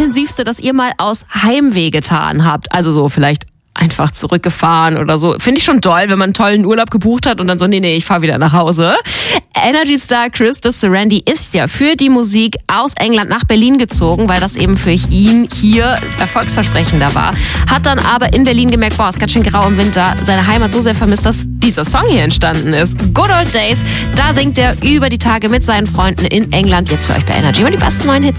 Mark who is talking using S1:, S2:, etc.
S1: Intensivste, das ihr mal aus Heimweh getan habt? Also so vielleicht einfach zurückgefahren oder so. Finde ich schon toll, wenn man einen tollen Urlaub gebucht hat und dann so, nee, ich fahre wieder nach Hause. Energy-Star Chris de Serendy ist ja für die Musik aus England nach Berlin gezogen, weil das eben für ihn hier erfolgsversprechender war. Hat dann aber in Berlin gemerkt, boah, ist ganz schön grau im Winter, seine Heimat so sehr vermisst, dass dieser Song hier entstanden ist. Good Old Days, da singt er über die Tage mit seinen Freunden in England. Jetzt für euch bei Energy und die besten neuen Hits.